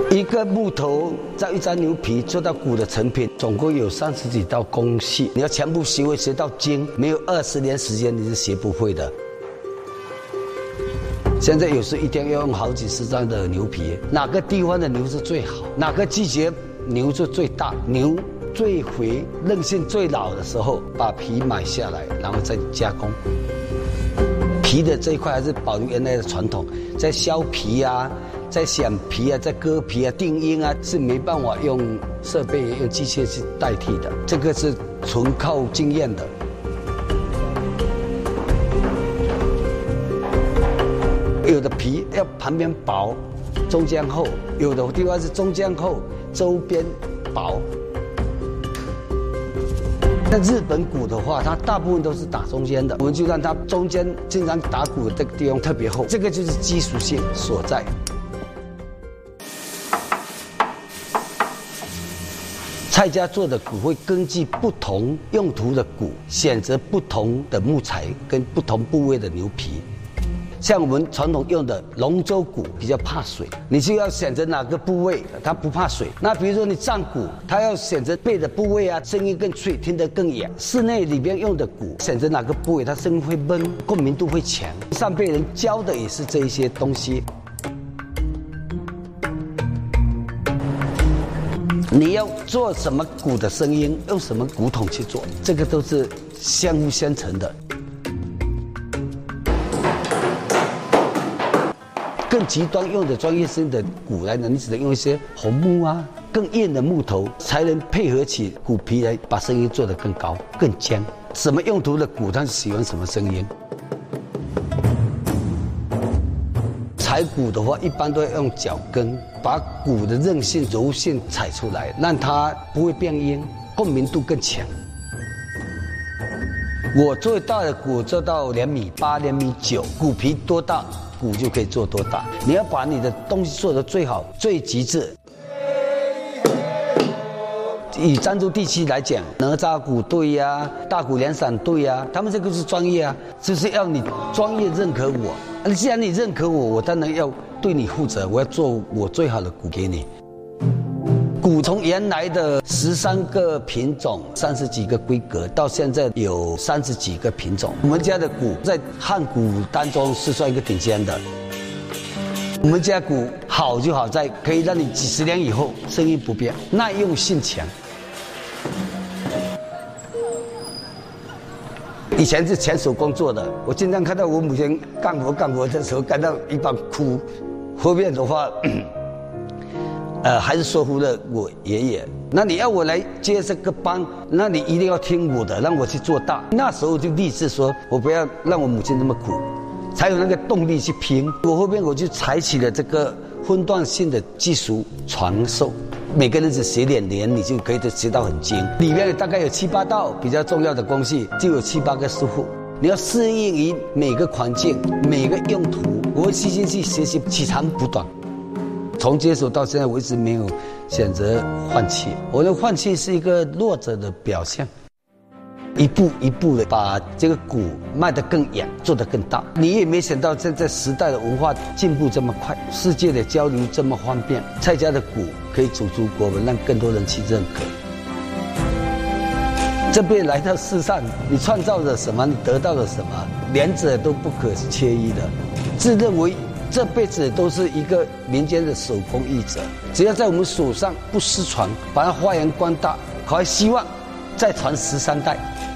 一个木头造一张牛皮做到鼓的成品，总共有30几道工序，你要全部学会学到精，没有20年时间你是学不会的。现在有时一天要用好几十张的牛皮，哪个地方的牛是最好，哪个季节牛就最大，牛最肥、韧性最老的时候，把皮买下来，然后再加工。皮的这一块还是保留原来的传统，在削皮啊，在剪皮啊，在割皮啊、定音啊，是没办法用设备、用机械去代替的，这个是纯靠经验的。有的皮要旁边薄，中间厚；有的地方是中间厚，周边薄。那日本鼓的话，它大部分都是打中间的，我们就让它中间经常打鼓的这个地方特别厚，这个就是基础性所在。蔡家做的鼓会根据不同用途的鼓，选择不同的木材跟不同部位的牛皮。像我们传统用的龙舟鼓比较怕水，你就要选择哪个部位它不怕水。那比如说你战鼓，它要选择背的部位啊，声音更脆，听得更远。室内里边用的鼓，选择哪个部位它声音会闷，共鸣度会强。上辈人教的也是这一些东西。你要做什么鼓的声音，用什么鼓筒去做，这个都是相互相成的。更极端用的专业性的鼓来呢，你只能用一些红木啊、更硬的木头，才能配合起鼓皮来把声音做得更高、更尖。什么用途的鼓，它喜欢什么声音。踩鼓的话，一般都要用脚跟，把鼓的韧性、柔性踩出来，让它不会变音，共鸣度更强。我最大的鼓做到2.8米、2.9米，鼓皮多大？鼓就可以做多大，你要把你的东西做得最好、最极致。以漳州地区来讲，哪吒鼓队啊、大鼓联闪队啊，他们这个是专业啊，就是要你专业认可我。既然你认可我，我当然要对你负责，我要做我最好的鼓给你。鼓从原来的13个品种、30几个规格，到现在有30几个品种。我们家的鼓在汉鼓当中是算一个顶尖的。我们家鼓好就好在可以让你几十年以后声音不变，耐用性强。以前是全手工做的，我经常看到我母亲干活的时候，干到一半哭。后面的话。还是说服了我爷爷。那你要我来接这个班，那你一定要听我的，让我去做大。那时候就立志说，我不要让我母亲那么苦，才有那个动力去拼。我后面我就采取了这个分段性的技术传授，每个人只学2年，你就可以学到很精。里面大概有7、8道比较重要的工序，就有7、8个师傅。你要适应于每个环境、每个用途，我会细心去学习，取长补短。从接手到现在，我一直没有选择放弃。我的放弃是一个弱者的表现，一步一步的把这个鼓迈得更远，做得更大。你也没想到，现在时代的文化进步这么快，世界的交流这么方便，蔡家的鼓可以走出国门，让更多人去认可。这辈子来到世上，你创造了什么，你得到了什么，两者都不可缺一的。自认为这辈子都是一个民间的手工艺者，只要在我们手上不失传，把它发扬光大，还希望再传13代。